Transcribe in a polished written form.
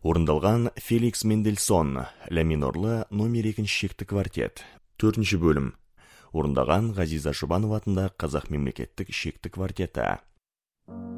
Орындалған Феликс Мендельсон, ля минорлы номер 2 шекті квартет. 4 бөлім. Орындаған Ғазиза Жұбанова атындағы Қазақ мемлекеттік шекті квартеті.